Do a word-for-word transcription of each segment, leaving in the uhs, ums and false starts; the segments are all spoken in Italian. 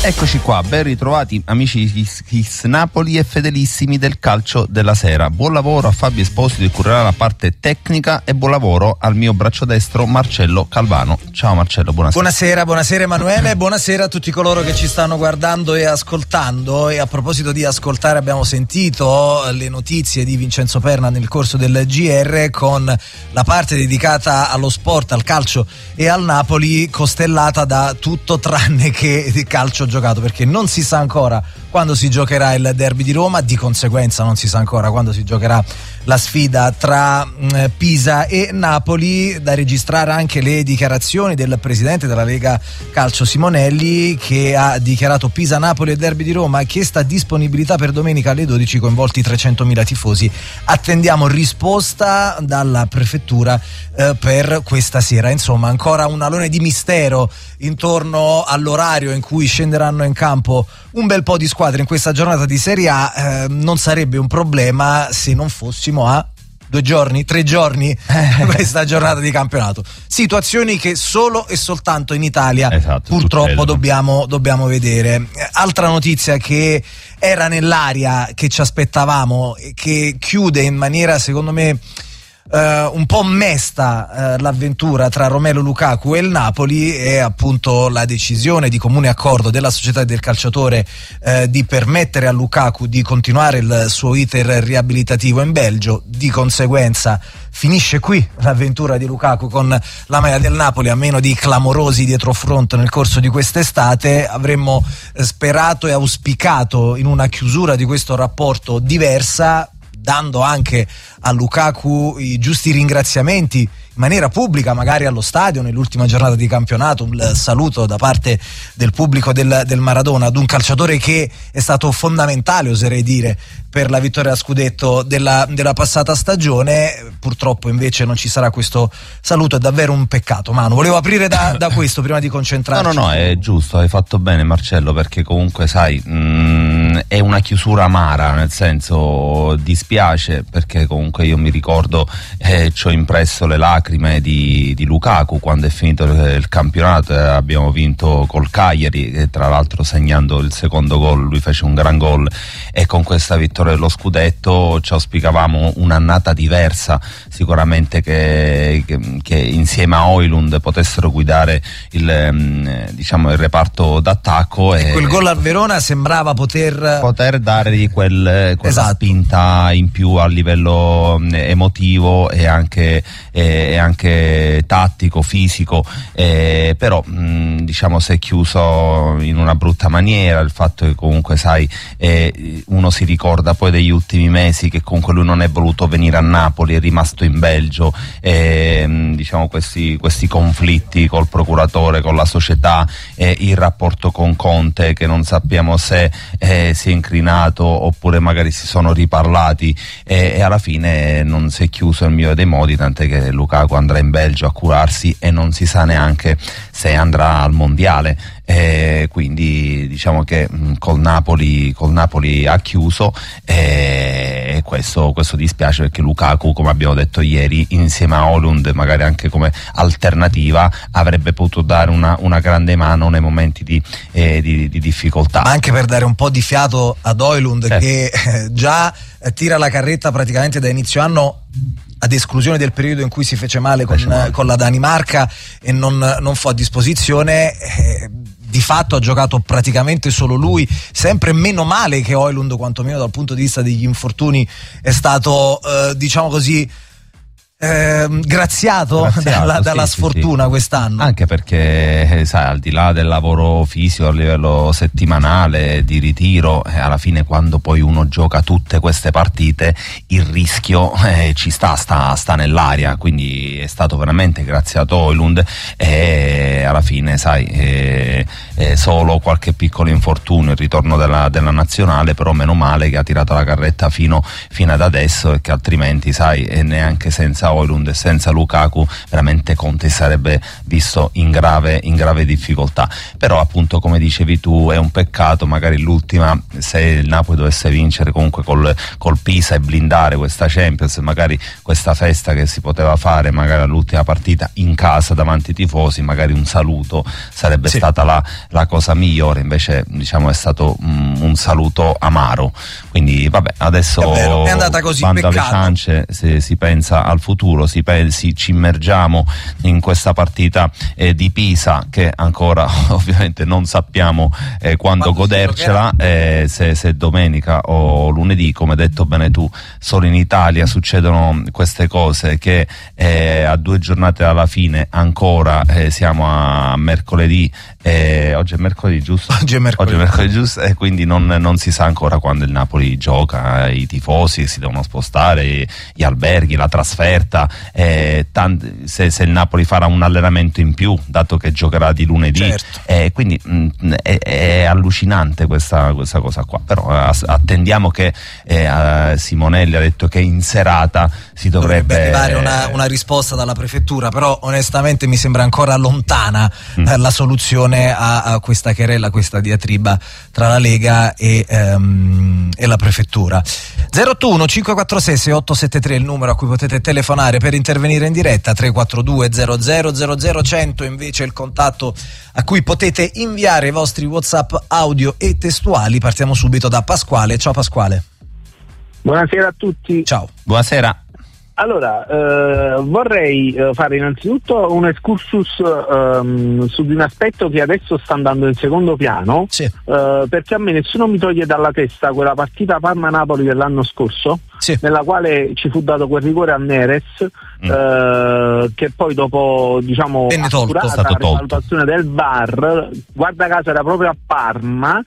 Eccoci qua, ben ritrovati amici di Kiss Napoli e fedelissimi del calcio della sera. Buon lavoro a Fabio Esposito che curerà la parte tecnica e buon lavoro al mio braccio destro Marcello Calvano. Ciao Marcello, buonasera. Buonasera, buonasera Emanuele e buonasera a tutti coloro che ci stanno guardando e ascoltando. E a proposito di ascoltare, abbiamo sentito le notizie di Vincenzo Perna nel corso del G R con la parte dedicata allo sport, al calcio e al Napoli costellata da tutto tranne che di calcio giocato, perché non si sa ancora quando si giocherà il derby di Roma, di conseguenza non si sa ancora quando si giocherà la sfida tra mh, Pisa e Napoli. Da registrare anche le dichiarazioni del presidente della Lega Calcio Simonelli, che ha dichiarato Pisa, Napoli e derby di Roma, chiesta disponibilità per domenica alle dodici, coinvolti trecentomila tifosi. Attendiamo risposta dalla prefettura eh, per questa sera. Insomma, ancora un alone di mistero intorno all'orario in cui scenderanno in campo un bel po' di squadre in questa giornata di Serie A. Eh, non sarebbe un problema se non fossimo a due giorni, tre giorni questa giornata di campionato. Situazioni che solo e soltanto in Italia esatto, purtroppo succedono. dobbiamo, dobbiamo vedere. Altra notizia che era nell'aria, che ci aspettavamo, che chiude in maniera secondo me Uh, un po' mesta uh, l'avventura tra Romelu Lukaku e il Napoli, è appunto la decisione di comune accordo della società e del calciatore uh, di permettere a Lukaku di continuare il suo iter riabilitativo in Belgio. Di conseguenza finisce qui l'avventura di Lukaku con la maglia del Napoli, a meno di clamorosi dietrofront nel corso di quest'estate. Avremmo sperato e auspicato in una chiusura di questo rapporto diversa, dando anche a Lukaku i giusti ringraziamenti in maniera pubblica, magari allo stadio nell'ultima giornata di campionato, un saluto da parte del pubblico del, del Maradona ad un calciatore che è stato fondamentale, oserei dire, per la vittoria a scudetto della, della passata stagione. Purtroppo invece non ci sarà questo saluto, è davvero un peccato. Manu, volevo aprire da, da questo prima di concentrarci. No, no, no, è giusto, hai fatto bene Marcello, perché comunque sai, mh, è una chiusura amara, nel senso dispiace, perché comunque io mi ricordo, eh, ci ho impresso le lacrime Di, di Lukaku quando è finito il campionato e abbiamo vinto col Cagliari, e tra l'altro segnando il secondo gol, lui fece un gran gol, e con questa vittoria dello scudetto ci auspicavamo un'annata diversa, sicuramente che, che, che insieme a Højlund potessero guidare il, diciamo, il reparto d'attacco, e, e quel gol al Verona sembrava poter poter dare di quel, quella esatto. spinta in più a livello emotivo e anche eh, e anche tattico, fisico, eh, però mh, diciamo si è chiuso in una brutta maniera. Il fatto che comunque sai, eh, uno si ricorda poi degli ultimi mesi che comunque lui non è voluto venire a Napoli, è rimasto in Belgio, eh, mh, diciamo questi, questi conflitti col procuratore, con la società, eh, il rapporto con Conte che non sappiamo se eh, si è incrinato oppure magari si sono riparlati, eh, e alla fine non si è chiuso il migliore dei modi, tant'è che Lukaku andrà in Belgio a curarsi e non si sa neanche se andrà al mondiale, eh, quindi diciamo che mh, col Napoli col Napoli ha chiuso, e eh, questo, questo dispiace, perché Lukaku, come abbiamo detto ieri, insieme a Højlund, magari anche come alternativa, avrebbe potuto dare una, una grande mano nei momenti di, eh, di, di difficoltà, ma anche per dare un po' di fiato ad Højlund, certo. che eh, già eh, tira la carretta praticamente da inizio anno, ad esclusione del periodo in cui si fece male con, male. con la Danimarca e non, non fu a disposizione. Eh, di fatto ha giocato praticamente solo lui, sempre meno male che Højlund, quantomeno dal punto di vista degli infortuni, è stato eh, diciamo così Eh, graziato, graziato dalla, sì, dalla sfortuna sì, sì. quest'anno, anche perché sai, al di là del lavoro fisico a livello settimanale di ritiro, eh, alla fine quando poi uno gioca tutte queste partite il rischio eh, ci sta, sta sta nell'aria, quindi è stato veramente graziato Højlund, e alla fine sai eh, eh, solo qualche piccolo infortunio, il ritorno della, della nazionale, però meno male che ha tirato la carretta fino, fino ad adesso, e che altrimenti sai eh, neanche senza Højlund e senza Lukaku veramente Conte sarebbe visto in grave, in grave difficoltà. Però appunto, come dicevi tu, è un peccato magari l'ultima, se il Napoli dovesse vincere comunque col, col Pisa e blindare questa Champions, magari questa festa che si poteva fare magari all'ultima partita in casa davanti ai tifosi, magari un saluto sarebbe sì. stata la, la cosa migliore, invece diciamo è stato um, un saluto amaro. Quindi vabbè, adesso è, vero, è andata così, bando alle ciance, se si pensa al futuro, si pensi, ci immergiamo in questa partita eh, di Pisa che ancora ovviamente non sappiamo eh, quando, quando godercela, eh, se, se domenica o lunedì, come hai detto bene tu, solo in Italia succedono queste cose che eh, a due giornate alla fine ancora eh, siamo a mercoledì, eh, oggi è mercoledì giusto? Oggi è mercoledì, oggi è mercoledì giusto, e quindi non, non si sa ancora quando il Napoli gioca, i tifosi si devono spostare, gli alberghi, la trasferta, eh, tanti, se, se il Napoli farà un allenamento in più dato che giocherà di lunedì, certo. eh, quindi mh, è, è allucinante questa, questa cosa qua, però as, attendiamo che eh, Simonelli ha detto che in serata si dovrebbe, dovrebbe arrivare una, una risposta dalla prefettura, però onestamente mi sembra ancora lontana mm. eh, la soluzione a, a questa querela, questa diatriba tra la Lega e, um, e la prefettura. zero otto uno cinque quattro sei sei otto sette tre è il numero a cui potete telefonare per intervenire in diretta, tre quattro due zero zero zero zero cento invece il contatto a cui potete inviare i vostri WhatsApp audio e testuali. Partiamo subito da Pasquale. Ciao Pasquale. Buonasera a tutti. Ciao. Buonasera. Allora, eh, vorrei eh, fare innanzitutto un excursus ehm, su di un aspetto che adesso sta andando in secondo piano, sì. eh, perché a me nessuno mi toglie dalla testa quella partita Parma-Napoli dell'anno scorso, sì. nella quale ci fu dato quel rigore a Neres, mm. eh, che poi dopo, diciamo, accurata la rivalutazione del V A R, guarda caso era proprio a Parma.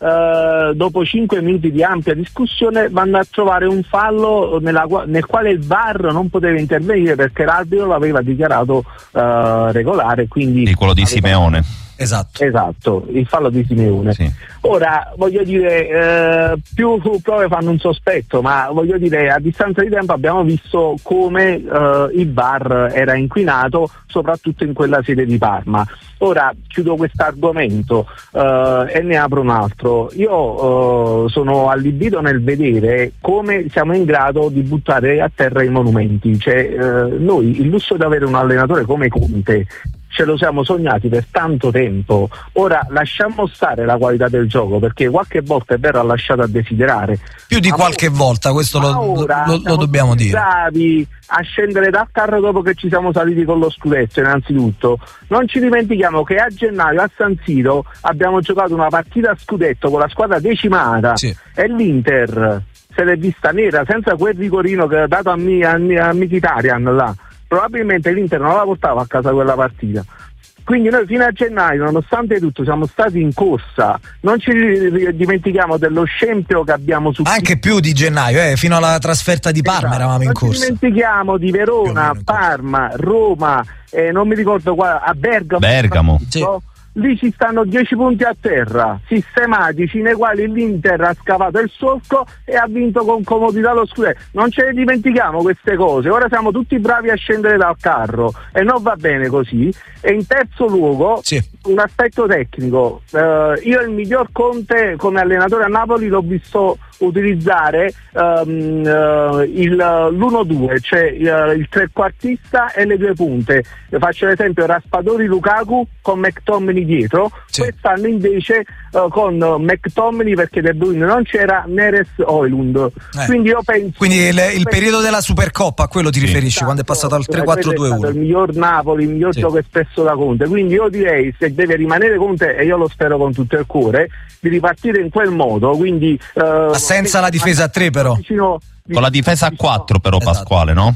Uh, dopo cinque minuti di ampia discussione vanno a trovare un fallo nella, nel quale il V A R non poteva intervenire perché l'arbitro l'aveva dichiarato uh, regolare, quindi sì, quello di aveva... Simeone. Esatto. Esatto, il fallo di Simeone. Sì. Ora, voglio dire, eh, più prove fanno un sospetto, ma voglio dire, a distanza di tempo abbiamo visto come eh, il V A R era inquinato, soprattutto in quella sede di Parma. Ora, chiudo questo argomento eh, e ne apro un altro. Io eh, sono allibito nel vedere come siamo in grado di buttare a terra i monumenti. Cioè, eh, noi, il lusso di avere un allenatore come Conte, ce lo siamo sognati per tanto tempo. Ora lasciamo stare la qualità del gioco, perché qualche volta è vero, ha lasciato a desiderare, più di qualche ora, volta, questo lo, lo, lo dobbiamo dire. Bravi a scendere dal carro dopo che ci siamo saliti con lo scudetto. Innanzitutto non ci dimentichiamo che a gennaio a San Siro abbiamo giocato una partita a scudetto con la squadra decimata, sì. e l'Inter se l'è vista nera senza quel rigorino che ha dato a, Mi, a, a Mkhitaryan là. Probabilmente l'Inter non la portava a casa quella partita. Quindi noi fino a gennaio, nonostante tutto, siamo stati in corsa. Non ci dimentichiamo dello scempio che abbiamo subito. Anche più di gennaio, eh, fino alla trasferta di Parma, esatto. eravamo in non corsa. Non ci dimentichiamo di Verona, Parma, Roma, eh, non mi ricordo qua, a Bergamo. Bergamo. Sì. Lì ci stanno dieci punti a terra, sistematici, nei quali l'Inter ha scavato il solco e ha vinto con comodità lo scudetto. Non ce ne dimentichiamo queste cose. Ora siamo tutti bravi a scendere dal carro e non va bene così. E in terzo luogo, sì. un aspetto tecnico. Uh, io il miglior Conte come allenatore a Napoli l'ho visto utilizzare um, uh, il, l'uno due, cioè uh, il trequartista e le due punte. Faccio l'esempio Raspadori Lukaku con McTominay dietro, sì. quest'anno invece uh, con McTominay, perché De Bruyne non c'era, Neres Højlund. Eh. Quindi io penso Quindi il, il penso... periodo della Supercoppa, a quello ti sì. riferisci, esatto, quando è passato al tre quattro due uno. Il miglior Napoli, il miglior sì. gioco espresso da Conte. Quindi io direi, se deve rimanere Conte, e io lo spero con tutto il cuore, di ripartire in quel modo. Quindi uh, ma senza la difesa a tre però. Vicino, con la difesa a quattro però, esatto. Pasquale, no?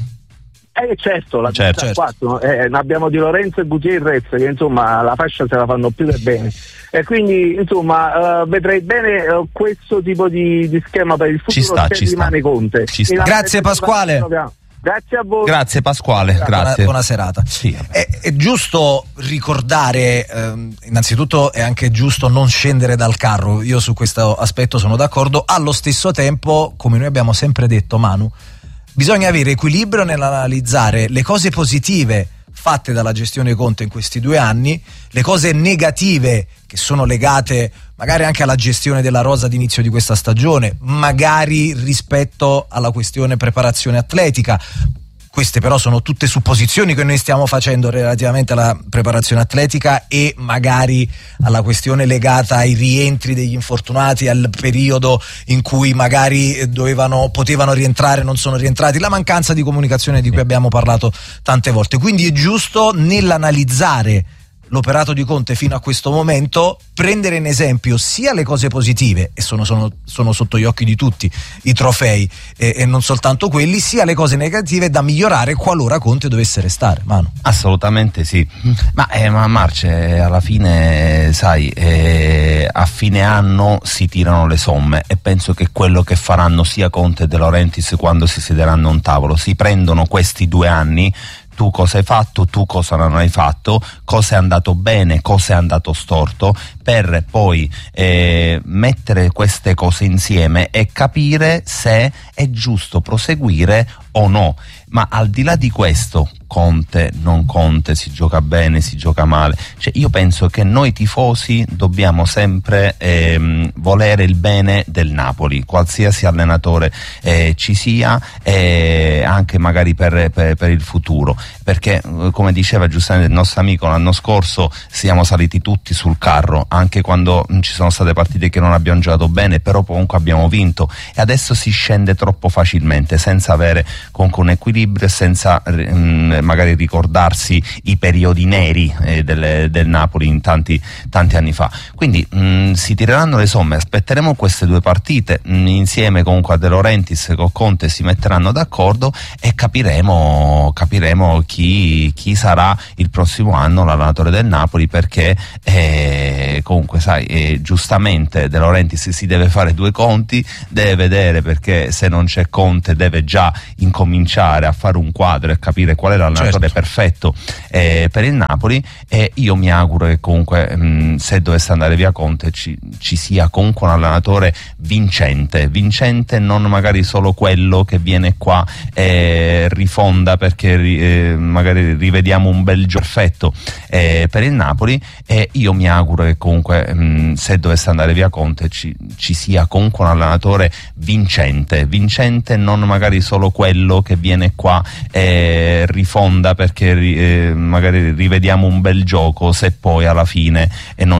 Eh certo, la certo. certo. quattro, eh, abbiamo Di Lorenzo e Gutierrez che insomma la fascia se la fanno più che bene, e quindi insomma uh, vedrei bene uh, questo tipo di, di schema per il futuro. Ci sta, se ci rimane sta. Conte. Ci sta. Grazie Pasquale. Grazie a voi. Grazie Pasquale, grazie. Buona, buona serata. Sì, è, è giusto ricordare, ehm, innanzitutto è anche giusto non scendere dal carro, io su questo aspetto sono d'accordo. Allo stesso tempo, come noi abbiamo sempre detto, Manu, bisogna avere equilibrio nell'analizzare le cose positive fatte dalla gestione Conte in questi due anni, le cose negative che sono legate magari anche alla gestione della rosa d'inizio di questa stagione, magari rispetto alla questione preparazione atletica. Queste però sono tutte supposizioni che noi stiamo facendo relativamente alla preparazione atletica e magari alla questione legata ai rientri degli infortunati, al periodo in cui magari dovevano, potevano rientrare, non sono rientrati, la mancanza di comunicazione di cui abbiamo parlato tante volte. Quindi è giusto nell'analizzare l'operato di Conte fino a questo momento prendere in esempio sia le cose positive, e sono, sono, sono sotto gli occhi di tutti i trofei e, e non soltanto quelli, sia le cose negative da migliorare qualora Conte dovesse restare. Manu. Assolutamente sì, ma, eh, ma Marce, alla fine sai, eh, a fine anno si tirano le somme e penso che quello che faranno sia Conte e De Laurentiis quando si siederanno a un tavolo, si prendono questi due anni, tu cosa hai fatto, tu cosa non hai fatto, cosa è andato bene, cosa è andato storto, per poi eh, mettere queste cose insieme e capire se è giusto proseguire o no. Ma al di là di questo, Conte, non Conte, si gioca bene, si gioca male, cioè io penso che noi tifosi dobbiamo sempre ehm, volere il bene del Napoli, qualsiasi allenatore eh, ci sia, eh, anche magari per, per, per il futuro, perché eh, come diceva giustamente il nostro amico, l'anno scorso siamo saliti tutti sul carro, anche quando mh, ci sono state partite che non abbiamo giocato bene, però comunque abbiamo vinto, e adesso si scende troppo facilmente senza avere comunque un equilibrio, senza mh, magari ricordarsi i periodi neri eh, del, del Napoli in tanti, tanti anni fa. Quindi mh, si tireranno le somme, aspetteremo queste due partite, mh, insieme comunque a De Laurentiis con Conte si metteranno d'accordo e capiremo, capiremo chi, chi sarà il prossimo anno l'allenatore del Napoli, perché eh, comunque sai, eh, giustamente De Laurentiis si deve fare due conti, deve vedere, perché se non c'è Conte deve già incominciare a fare un quadro e capire qual è l'allenatore certo. perfetto eh, per il Napoli, e io mi auguro che comunque mh, se dovesse andare via Conte ci, ci sia comunque un allenatore vincente, vincente non magari solo quello che viene qua e rifonda perché eh, magari rivediamo un bel gioco perfetto eh, per il Napoli, e io mi auguro che comunque mh, se dovesse andare via Conte ci, ci sia comunque un allenatore vincente, vincente non magari solo quello che viene qua e rifonda perché eh, magari rivediamo un bel gioco se poi alla fine e non